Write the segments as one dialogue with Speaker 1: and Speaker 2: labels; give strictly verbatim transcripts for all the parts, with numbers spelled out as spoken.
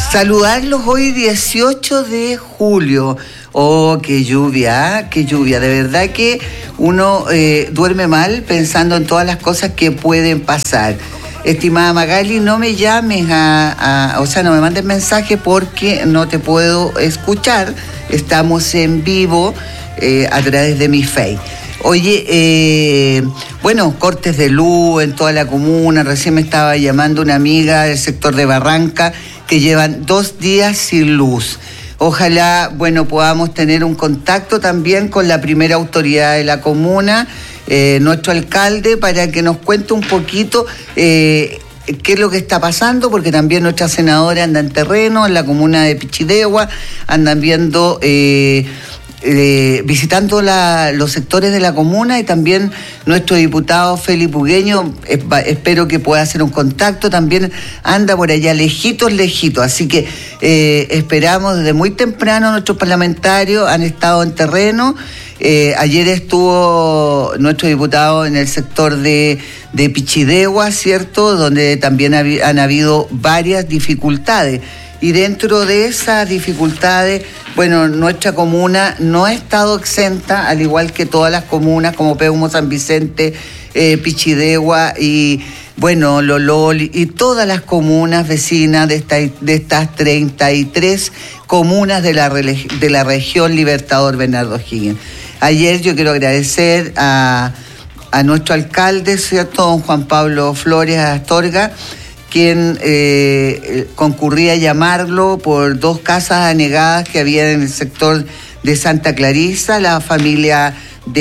Speaker 1: Saludarlos hoy dieciocho de julio. Oh, qué lluvia, qué lluvia. De verdad que uno eh, duerme mal pensando en todas las cosas que pueden pasar. Estimada Magali, no me llames a, a, o sea, no me mandes mensaje porque no te puedo escuchar. Estamos en vivo eh, a través de mi Face. Oye, eh, bueno, cortes de luz en toda la comuna. Recién me estaba llamando una amiga del sector de Barranca que llevan dos días sin luz. Ojalá, bueno, podamos tener un contacto también con la primera autoridad de la comuna, eh, nuestro alcalde, para que nos cuente un poquito eh, qué es lo que está pasando, porque también nuestra senadora anda en terreno, en la comuna de Pichidegua, andan viendo... Eh, Eh, visitando la, los sectores de la comuna, y también nuestro diputado Félix Bugueño, eh, espero que pueda hacer un contacto, también anda por allá lejitos, lejitos, así que eh, esperamos desde muy temprano. Nuestros parlamentarios han estado en terreno. Eh, ayer estuvo nuestro diputado en el sector de, de Pichidegua, ¿cierto?, donde también hab- han habido varias dificultades. Y dentro de esas dificultades, bueno, nuestra comuna no ha estado exenta, al igual que todas las comunas como Peumo, San Vicente, eh, Pichidegua y, bueno, Lolol y todas las comunas vecinas de, esta, de estas treinta y tres comunas de la, de la región Libertador Bernardo O'Higgins. Ayer yo quiero agradecer a, a nuestro alcalde, ¿cierto?, don Juan Pablo Flores Astorga, quien eh, concurría a llamarlo por dos casas anegadas que había en el sector de Santa Clarisa, la familia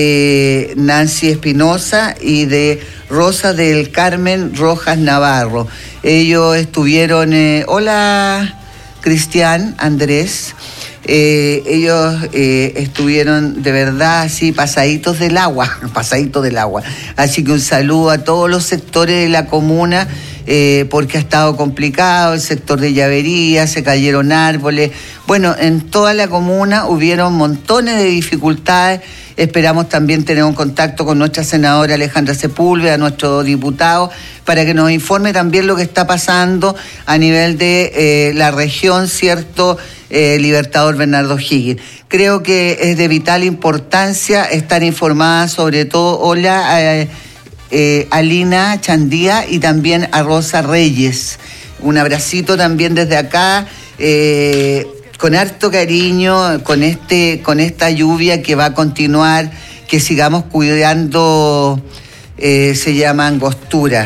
Speaker 1: de Nancy Espinosa y de Rosa del Carmen Rojas Navarro. Ellos estuvieron, eh, hola Cristian, Andrés, eh, ellos eh, estuvieron de verdad así pasaditos del agua, pasaditos del agua. Así que un saludo a todos los sectores de la comuna, Eh, porque ha estado complicado, el sector de Llavería, se cayeron árboles. Bueno, en toda la comuna hubieron montones de dificultades. Esperamos también tener un contacto con nuestra senadora Alejandra Sepúlveda, nuestro diputado, para que nos informe también lo que está pasando a nivel de eh, la región, ¿cierto?, eh, Libertador Bernardo O'Higgins. Creo que es de vital importancia estar informada, sobre todo, hola, eh, Eh, Alina Chandía, y también a Rosa Reyes. Un abracito también desde acá, eh, con harto cariño, con este, con esta lluvia que va a continuar, que sigamos cuidando, eh, se llama angostura.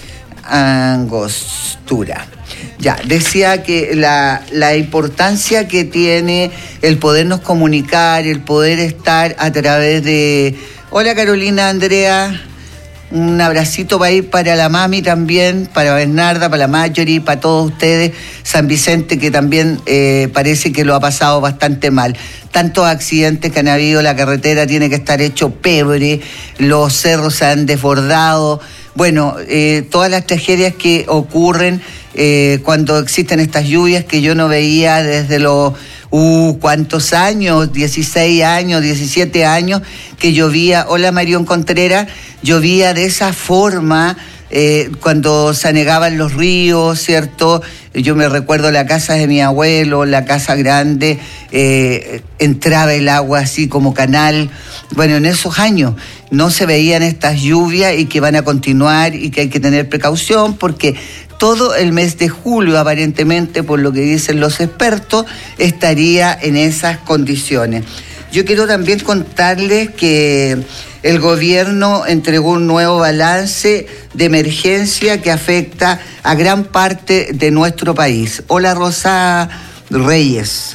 Speaker 1: Angostura. Ya, decía que la, la importancia que tiene el podernos comunicar, el poder estar a través de... Hola Carolina, Andrea. Un abracito para ir para la mami también, para Bernarda, para la Marjorie, para todos ustedes. San Vicente, que también eh, parece que lo ha pasado bastante mal. Tantos accidentes que han habido, la carretera tiene que estar hecho pebre, los cerros se han desbordado. Bueno, eh, todas las tragedias que ocurren eh, cuando existen estas lluvias que yo no veía desde los... Uh, ¿cuántos años? dieciséis años, diecisiete años que llovía. Hola Marión Contreras, llovía de esa forma eh, cuando se anegaban los ríos, ¿cierto? Yo me recuerdo la casa de mi abuelo, la casa grande, eh, entraba el agua así como canal. Bueno, en esos años no se veían estas lluvias y que van a continuar y que hay que tener precaución porque todo el mes de julio, aparentemente, por lo que dicen los expertos, estaría en esas condiciones. Yo quiero también contarles que el gobierno entregó un nuevo balance de emergencia que afecta a gran parte de nuestro país. Hola Rosa Reyes.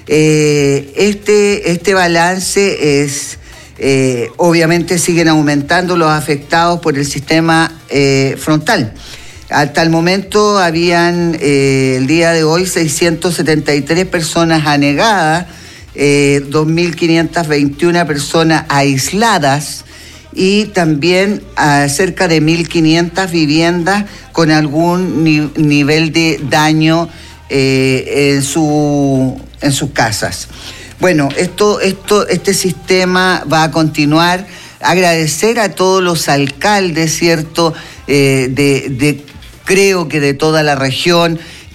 Speaker 1: Eh, este, este balance es... Eh, obviamente siguen aumentando los afectados por el sistema eh, frontal. Hasta el momento habían, eh, el día de hoy, seiscientas setenta y tres personas anegadas, eh, dos mil quinientas veintiuna personas aisladas y también a cerca de mil quinientas viviendas con algún ni- nivel de daño eh, en, su, en sus casas. Bueno, esto, esto, este sistema va a continuar. Agradecer a todos los alcaldes, ¿cierto?, eh, de, de creo que de toda la región,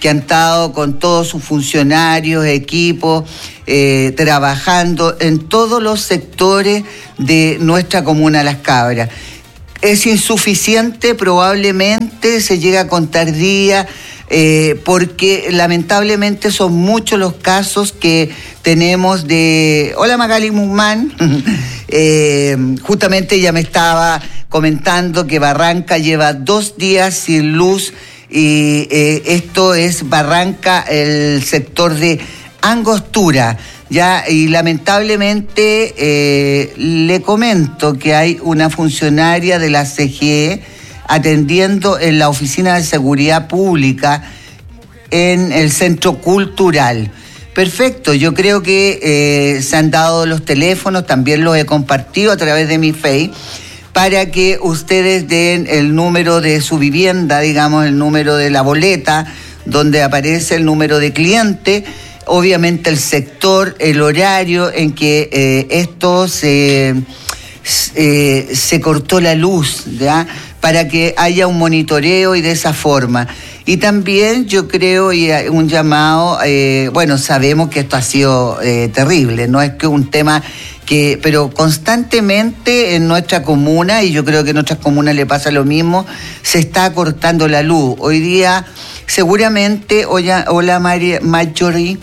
Speaker 1: que han estado con todos sus funcionarios, equipos, eh, trabajando en todos los sectores de nuestra comuna Las Cabras. Es insuficiente, probablemente se llega a contar días, eh, porque lamentablemente son muchos los casos que tenemos de... Hola Magali Guzmán, eh, justamente ella me estaba comentando que Barranca lleva dos días sin luz y eh, esto es Barranca, el sector de Angostura. Ya, y lamentablemente eh, le comento que hay una funcionaria de la C G E atendiendo en la Oficina de Seguridad Pública en el Centro Cultural. Perfecto, yo creo que eh, se han dado los teléfonos, también los he compartido a través de mi Face, para que ustedes den el número de su vivienda, digamos, el número de la boleta, donde aparece el número de cliente, obviamente el sector, el horario en que eh, esto se, eh, se cortó la luz, ¿ya? Para que haya un monitoreo y de esa forma. Y también yo creo, y un llamado, eh, bueno, sabemos que esto ha sido eh, terrible, no es que un tema que, pero constantemente en nuestra comuna, y yo creo que en otras comunas le pasa lo mismo, se está cortando la luz. Hoy día, seguramente, hola, hola María Marjorie,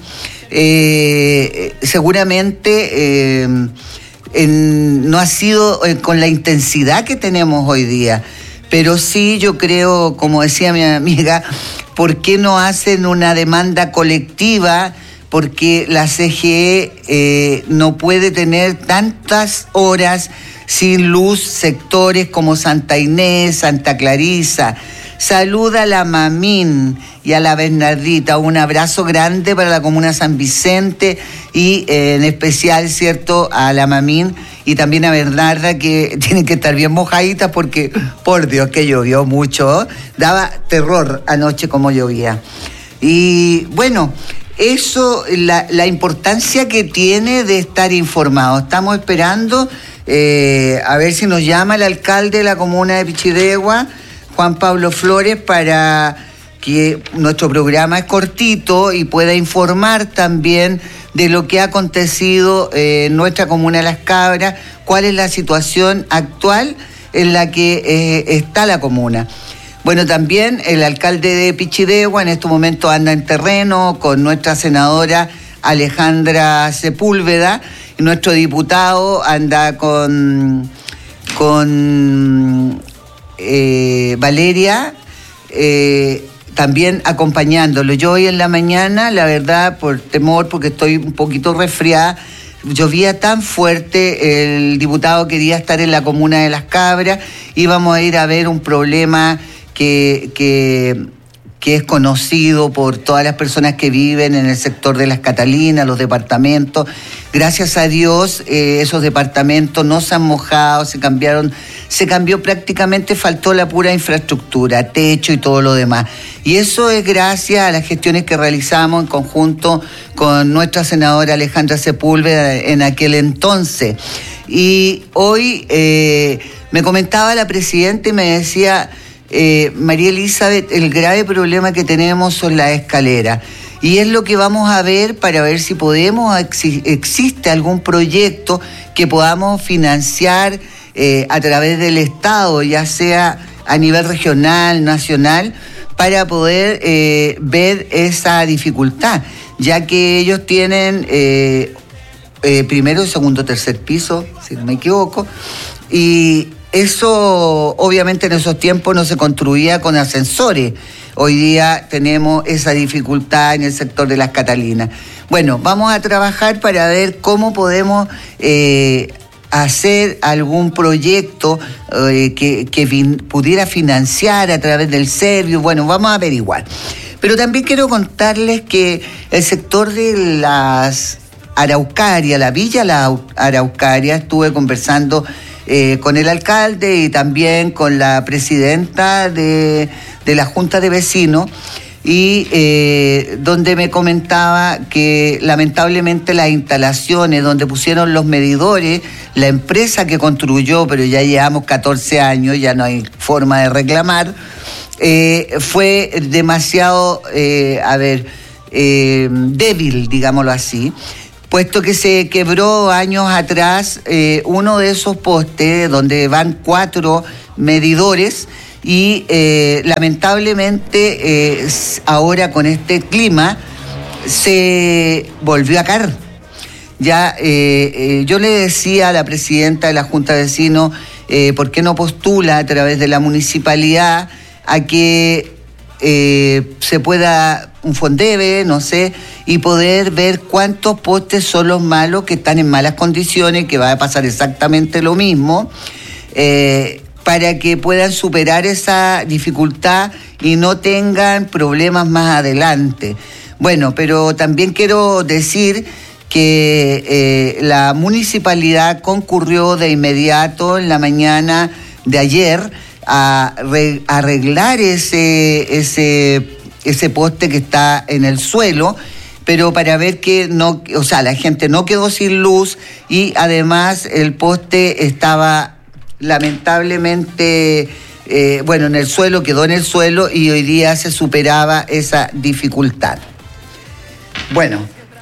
Speaker 1: eh, seguramente eh, en, no ha sido eh, con la intensidad que tenemos hoy día, pero sí yo creo, como decía mi amiga, ¿por qué no hacen una demanda colectiva? Porque la C G E eh, no puede tener tantas horas sin luz, sectores como Santa Inés, Santa Clarisa. Saluda a la Mamín y a la Bernardita. Un abrazo grande para la comuna San Vicente y eh, en especial, ¿cierto?, a la Mamín y también a Bernarda, que tienen que estar bien mojaditas porque, por Dios, que llovió mucho. Daba terror anoche como llovía. Y bueno, eso, la, la importancia que tiene de estar informado. Estamos esperando eh, a ver si nos llama el alcalde de la comuna de Pichidegua, Juan Pablo Flores, para que nuestro programa es cortito y pueda informar también de lo que ha acontecido eh, en nuestra comuna de Las Cabras, cuál es la situación actual en la que eh, está la comuna. Bueno, también el alcalde de Pichidegua en estos momentos anda en terreno con nuestra senadora Alejandra Sepúlveda, y nuestro diputado anda con, con eh, Valeria, eh, también acompañándolo. Yo hoy en la mañana, la verdad, por temor, porque estoy un poquito resfriada, llovía tan fuerte, el diputado quería estar en la comuna de Las Cabras, íbamos a ir a ver un problema que, que, que es conocido por todas las personas que viven en el sector de Las Catalinas, los departamentos. Gracias a Dios, eh, esos departamentos no se han mojado, se cambiaron, se cambió prácticamente, faltó la pura infraestructura, techo y todo lo demás. Y eso es gracias a las gestiones que realizamos en conjunto con nuestra senadora Alejandra Sepúlveda en aquel entonces. Y hoy eh, me comentaba la presidenta y me decía, eh, María Elizabeth, el grave problema que tenemos son las escaleras. Y es lo que vamos a ver para ver si podemos, existe algún proyecto que podamos financiar eh, a través del Estado, ya sea a nivel regional, nacional, para poder eh, ver esa dificultad, ya que ellos tienen eh, eh, primero, segundo, tercer piso, si no me equivoco, y eso obviamente en esos tiempos no se construía con ascensores. Hoy día tenemos esa dificultad en el sector de Las Catalinas. Bueno, vamos a trabajar para ver cómo podemos eh, hacer algún proyecto eh, que, que fin, pudiera financiar a través del Servio. Bueno, vamos a averiguar. Pero también quiero contarles que el sector de las Araucarias, la Villa La Araucaria, estuve conversando Eh, con el alcalde y también con la presidenta de, de la Junta de Vecinos, y eh, donde me comentaba que lamentablemente las instalaciones donde pusieron los medidores, la empresa que construyó, pero ya llevamos catorce años, ya no hay forma de reclamar, eh, fue demasiado, eh, a ver, eh, débil, digámoslo así, puesto que se quebró años atrás eh, uno de esos postes donde van cuatro medidores y eh, lamentablemente eh, ahora con este clima se volvió a caer. Ya eh, eh, yo le decía a la presidenta de la Junta de Vecinos, eh, ¿por qué no postula a través de la municipalidad a que eh, se pueda un fondeve, no sé, y poder ver cuántos postes son los malos que están en malas condiciones, que va a pasar exactamente lo mismo, eh, para que puedan superar esa dificultad y no tengan problemas más adelante. Bueno, pero también quiero decir que eh, la municipalidad concurrió de inmediato en la mañana de ayer a re, arreglar ese, ese, ese poste que está en el suelo, pero para ver que no, o sea, la gente no quedó sin luz y además el poste estaba lamentablemente, eh, bueno, en el suelo, quedó en el suelo y hoy día se superaba esa dificultad. Bueno,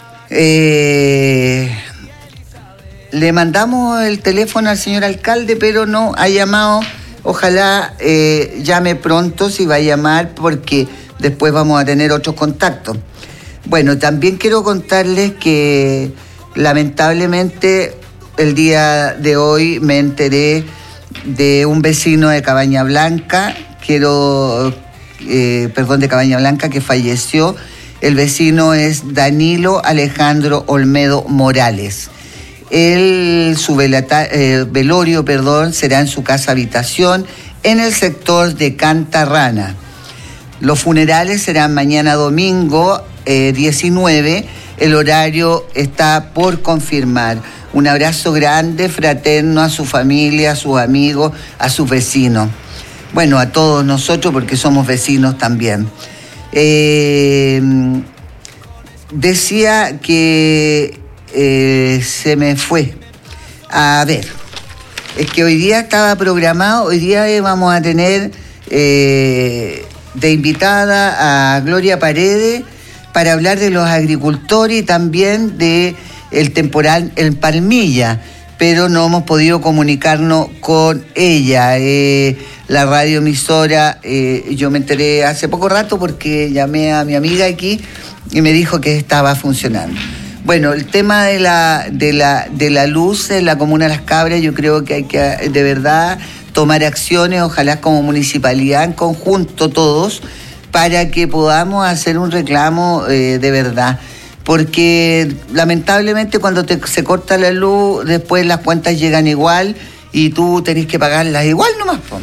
Speaker 1: Eh, le mandamos el teléfono al señor alcalde, pero no ha llamado. Ojalá eh, llame pronto si va a llamar, porque después vamos a tener otros contactos. Bueno, también quiero contarles que lamentablemente el día de hoy me enteré de un vecino de Cabaña Blanca, quiero, eh, perdón, de Cabaña Blanca, que falleció. El vecino es Danilo Alejandro Olmedo Morales. El, su velata, eh, velorio perdón, será en su casa habitación en el sector de Cantarrana. Los funerales serán mañana domingo eh, diecinueve. El horario está por confirmar. Un abrazo grande, fraterno a su familia, a sus amigos, a sus vecinos. Bueno, a todos nosotros, porque somos vecinos también. Eh, decía que eh, se me fue. A ver, es que hoy día estaba programado, hoy día vamos a tener eh, de invitada a Gloria Paredes para hablar de los agricultores y también de el temporal en Palmilla, pero no hemos podido comunicarnos con ella. Eh, la radioemisora, eh, yo me enteré hace poco rato porque llamé a mi amiga aquí y me dijo que estaba funcionando. Bueno, el tema de la, de la, de la luz en la comuna de Las Cabras, yo creo que hay que de verdad tomar acciones, ojalá como municipalidad en conjunto todos, para que podamos hacer un reclamo eh, de verdad. Porque lamentablemente cuando te, se corta la luz, después las cuentas llegan igual y tú tenés que pagarlas igual nomás. Po.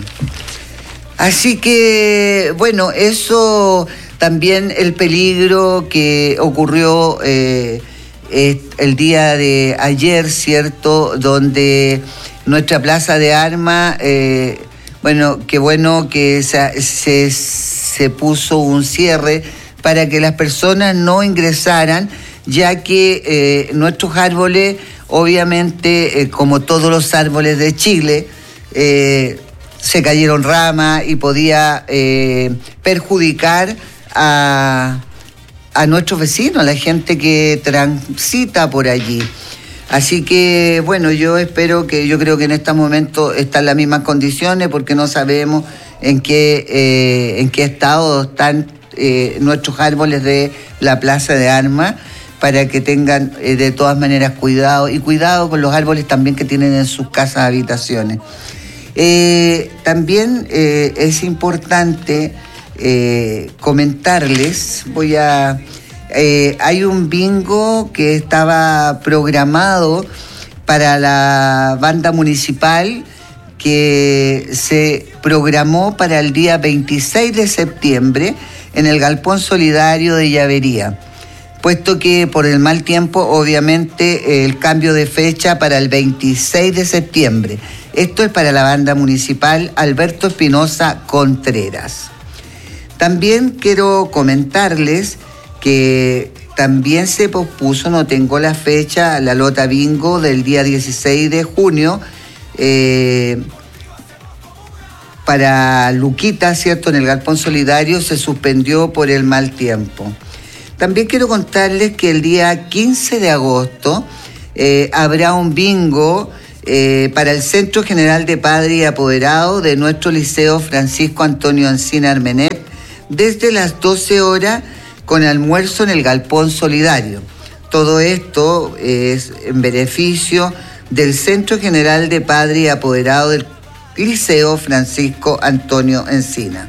Speaker 1: Así que, bueno, eso también el peligro que ocurrió eh, eh, el día de ayer, ¿cierto? Donde nuestra plaza de armas, eh, bueno, qué bueno que se, se, se puso un cierre para que las personas no ingresaran, ya que eh, nuestros árboles, obviamente, eh, como todos los árboles de Chile, eh, se cayeron ramas y podía eh, perjudicar a, a nuestros vecinos, a la gente que transita por allí. Así que, bueno, yo espero que, yo creo que en este momento están las mismas condiciones, porque no sabemos en qué, eh, en qué estado están Eh, nuestros árboles de la Plaza de Armas, para que tengan eh, de todas maneras cuidado, y cuidado con los árboles también que tienen en sus casas habitaciones. Eh, también eh, es importante eh, comentarles, voy a eh, hay un bingo que estaba programado para la banda municipal, que se programó para el día veintiséis de septiembre en el Galpón Solidario de Llavería, puesto que por el mal tiempo, obviamente, el cambio de fecha para el veintiséis de septiembre. Esto es para la banda municipal Alberto Espinosa Contreras. También quiero comentarles que también se pospuso, no tengo la fecha, la lota bingo del día dieciséis de junio, eh, para Luquita, ¿cierto? En el Galpón Solidario se suspendió por el mal tiempo. También quiero contarles que el día quince de agosto eh, habrá un bingo eh, para el Centro General de Padre y Apoderado de nuestro Liceo Francisco Antonio Encina Armenet, desde las doce horas con almuerzo en el Galpón Solidario. Todo esto es en beneficio del Centro General de Padre y Apoderado del Liceo Francisco Antonio Encina.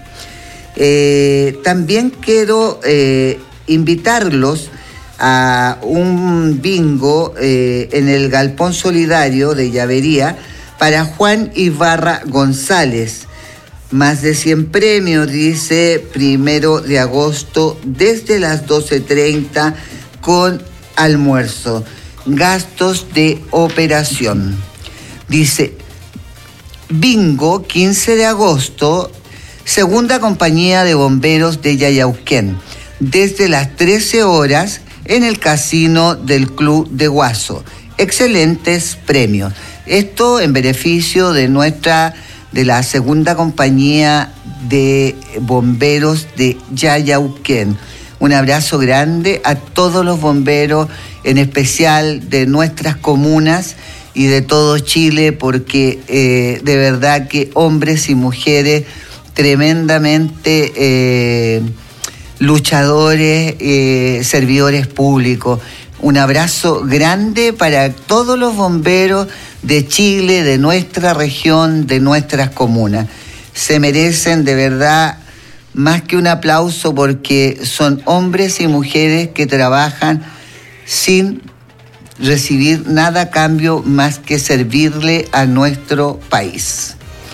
Speaker 1: Eh, también quiero eh, invitarlos a un bingo eh, en el Galpón Solidario de Llavería para Juan Ibarra González. Más de cien premios, dice, primero de agosto, desde las doce treinta con almuerzo. Gastos de operación. Dice, bingo, quince de agosto, segunda compañía de bomberos de Yayauquén, desde las trece horas en el casino del Club de Guaso. Excelentes premios. Esto en beneficio de nuestra, de la segunda compañía de bomberos de Yayauquén. Un abrazo grande a todos los bomberos, en especial de nuestras comunas y de todo Chile, porque eh, de verdad que hombres y mujeres tremendamente eh, luchadores, eh, servidores públicos. Un abrazo grande para todos los bomberos de Chile, de nuestra región, de nuestras comunas. Se merecen de verdad más que un aplauso, porque son hombres y mujeres que trabajan sin recibir nada a cambio más que servirle a nuestro país.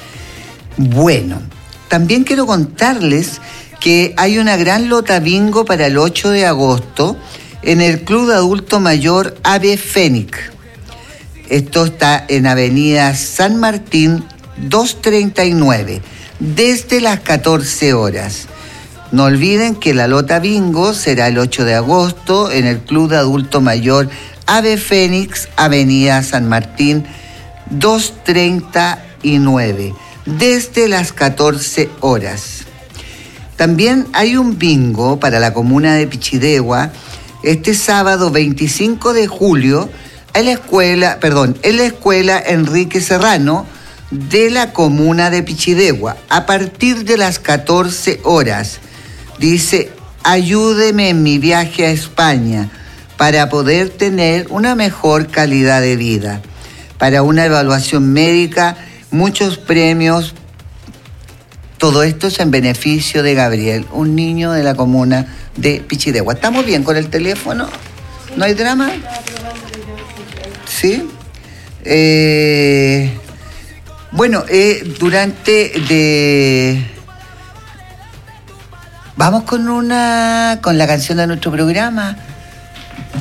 Speaker 1: Bueno, también quiero contarles que hay una gran lota bingo para el ocho de agosto en el Club de Adulto Mayor Ave Fénix. Esto está en Avenida San Martín doscientos treinta y nueve, desde las catorce horas. No olviden que la lota bingo será el ocho de agosto en el Club de Adulto Mayor Ave Fénix, Avenida San Martín doscientos treinta y nueve, desde las catorce horas. También hay un bingo para la comuna de Pichidegua este sábado veinticinco de julio en la escuela, perdón, en la escuela Enrique Serrano de la comuna de Pichidegua, a partir de las catorce horas. Dice, ayúdeme en mi viaje a España para poder tener una mejor calidad de vida. Para una evaluación médica, muchos premios. Todo esto es en beneficio de Gabriel, un niño de la comuna de Pichidegua. ¿Estamos bien con el teléfono? ¿No hay drama? ¿Sí? Eh, bueno, eh, durante de... Vamos con una, con la canción de nuestro programa.